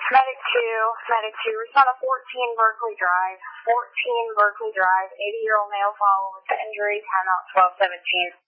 Medic 2, respond to 14 Berkeley Drive, 80-year-old male following with the injury, timeout 12:17.